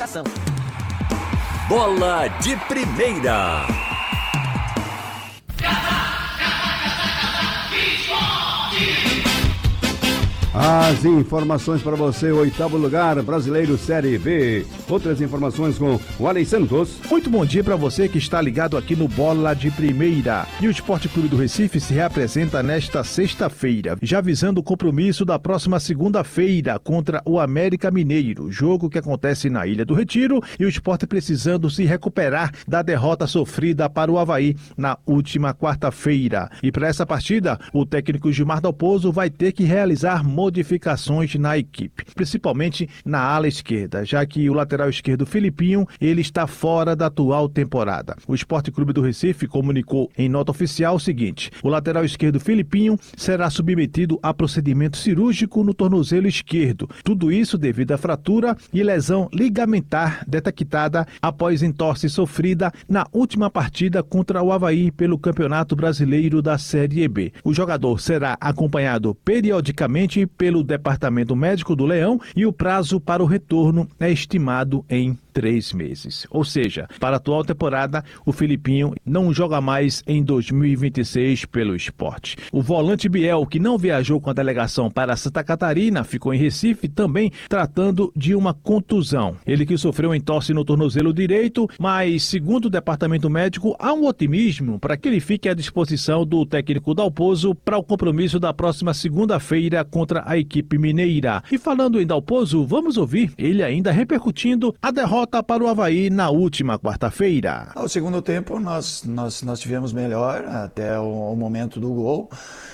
classificação. Bola de Primeira. As informações para você, 8º lugar, Brasileiro Série B. Outras informações com o Alex Santos. Muito bom dia para você que está ligado aqui no Bola de Primeira. E o Esporte Clube do Recife se reapresenta nesta sexta-feira, já visando o compromisso da próxima segunda-feira contra o América Mineiro, jogo que acontece na Ilha do Retiro, e o Esporte precisando se recuperar da derrota sofrida para o Avaí na última quarta-feira. E para essa partida, o técnico Gilmar Dalpozo vai ter que realizar modificações na equipe, principalmente na ala esquerda, já que o lateral esquerdo Filipinho, ele está fora da atual temporada. O Esporte Clube do Recife comunicou em nota oficial o seguinte: o lateral esquerdo Filipinho será submetido a procedimento cirúrgico no tornozelo esquerdo. Tudo isso devido à fratura e lesão ligamentar detectada após entorse sofrida na última partida contra o Avaí pelo Campeonato Brasileiro da Série B. O jogador será acompanhado periodicamente pelo Departamento Médico do Leão e o prazo para o retorno é estimado em 3 meses. Ou seja, para a atual temporada, o Filipinho não joga mais em 2026 pelo Esporte. O volante Biel, que não viajou com a delegação para Santa Catarina, ficou em Recife também tratando de uma contusão. Ele que sofreu um entorse no tornozelo direito, mas segundo o Departamento Médico, há um otimismo para que ele fique à disposição do técnico Dalpozo para o compromisso da próxima segunda-feira contra a equipe mineira. E falando em Dalpozo, vamos ouvir ele ainda repercutindo a derrota para o Avaí na última quarta-feira. No segundo tempo nós tivemos melhor até o momento do gol.